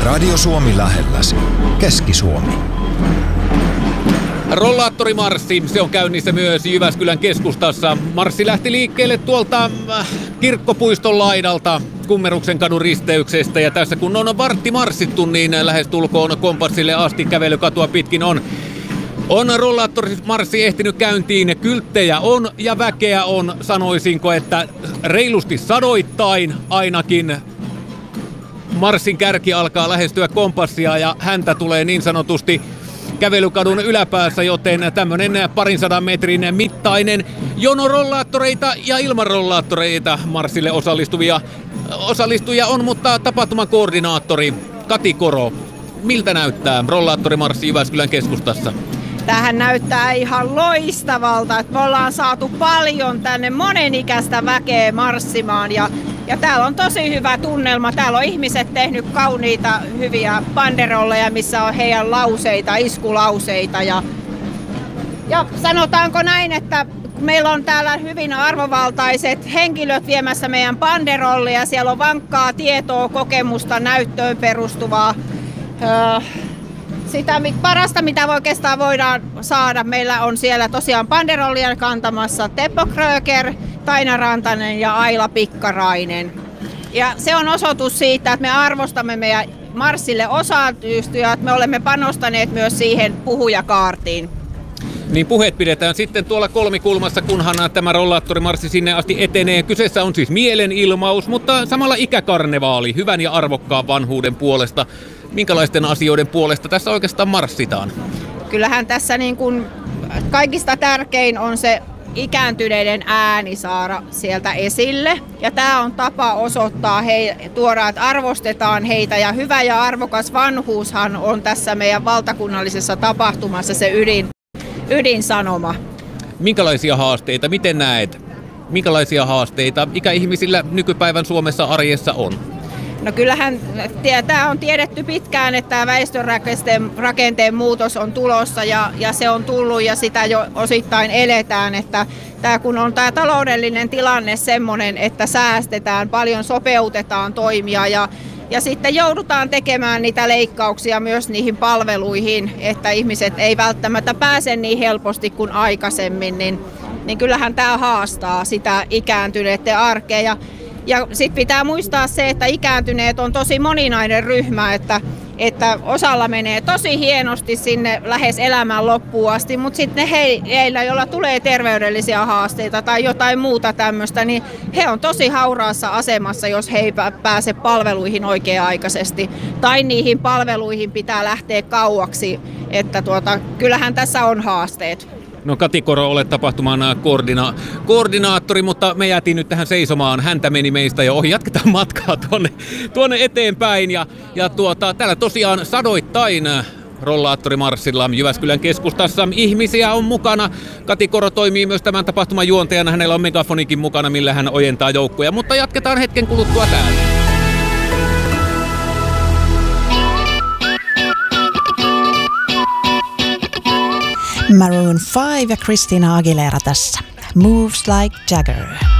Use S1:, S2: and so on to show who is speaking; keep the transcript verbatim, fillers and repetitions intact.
S1: Radio Suomi lähelläsi. Keski-Suomi.
S2: Rollaattorimarssi, se on käynnissä myös Jyväskylän keskustassa. Marssi lähti liikkeelle tuolta Kirkkopuiston laidalta Kummeruksen kadun risteyksestä. Ja tässä kun on vartti marssittu, niin lähestulkoon Kompassille asti kävelykatua pitkin on On rollaattorimarssi ehtinyt käyntiin. Kylttejä on ja väkeä on, sanoisinko, että reilusti sadoittain ainakin. Marssin kärki alkaa lähestyä Kompassia ja häntä tulee niin sanotusti kävelykadun yläpäässä, joten tämmöinen parin sadan metrin mittainen jono rollaattoreita ja ilman rollaattoreita marssille osallistuvia osallistujia on, mutta tapahtuman koordinaattori Kati Koro, miltä näyttää rollaattorimarssi Jyväskylän keskustassa?
S3: Tämähän näyttää ihan loistavalta, että me ollaan saatu paljon tänne monenikäistä väkeä marssimaan ja, ja täällä on tosi hyvä tunnelma. Täällä on ihmiset tehnyt kauniita hyviä banderolleja, missä on heidän lauseita, iskulauseita ja, ja sanotaanko näin, että meillä on täällä hyvin arvovaltaiset henkilöt viemässä meidän banderollia. Siellä on vankkaa tietoa, kokemusta, näyttöön perustuvaa. Öö, Sitä parasta, mitä oikeastaan voidaan saada, meillä on siellä tosiaan banderollia kantamassa Teppo Kröger, Taina Rantanen ja Aila Pikkarainen. Ja se on osoitus siitä, että me arvostamme meidän marssille osallistujat, me olemme panostaneet myös siihen puhujakaartiin.
S2: Niin puheet pidetään sitten tuolla kolmikulmassa, kunhan tämä rollaattorimarssi sinne asti etenee. Kyseessä on siis mielenilmaus, mutta samalla ikäkarnevaali hyvän ja arvokkaan vanhuuden puolesta. Minkälaisten asioiden puolesta tässä oikeastaan marssitaan?
S3: Kyllähän tässä niin kuin kaikista tärkein on se ikääntyneiden ääni saada sieltä esille. Ja tämä on tapa osoittaa, hei, tuoda, että arvostetaan heitä. Ja hyvä ja arvokas vanhuushan on tässä meidän valtakunnallisessa tapahtumassa se ydin, ydinsanoma. Minkälaisia
S2: haasteita, miten näet? Minkälaisia haasteita ikäihmisillä nykypäivän Suomessa arjessa on?
S3: No kyllähän tämä on tiedetty pitkään, että tämä väestörakenteen rakenteen muutos on tulossa ja, ja se on tullut ja sitä jo osittain eletään, että tämä kun on tämä taloudellinen tilanne semmoinen, että säästetään, paljon sopeutetaan toimia ja, ja sitten joudutaan tekemään niitä leikkauksia myös niihin palveluihin, että ihmiset ei välttämättä pääse niin helposti kuin aikaisemmin, niin, niin kyllähän tämä haastaa sitä ikääntyneiden arkea. Ja, Ja sitten pitää muistaa se, että ikääntyneet on tosi moninainen ryhmä, että, että osalla menee tosi hienosti sinne lähes elämän loppuun asti, mutta sitten he, heillä, joilla tulee terveydellisiä haasteita tai jotain muuta tämmöistä, niin he on tosi hauraassa asemassa, jos he ei pääse palveluihin oikea-aikaisesti. Tai niihin palveluihin pitää lähteä kauaksi, että tuota, kyllähän tässä on haasteet.
S2: No Kati Koro, olet tapahtuman koordina- koordinaattori, mutta me jäätiin nyt tähän seisomaan. Häntä meni meistä jo ohi. Jatketaan matkaa tuonne, tuonne eteenpäin. Ja, ja tuota, täällä tosiaan sadoittain rollaattorimarssilla Jyväskylän keskustassa ihmisiä on mukana. Kati Koro toimii myös tämän tapahtuman juontajana. Hänellä on megafonikin mukana, millä hän ojentaa joukkoja. Mutta jatketaan hetken kuluttua täällä.
S4: Maroon five ja Christina Aguilera tässä. Moves like Jagger.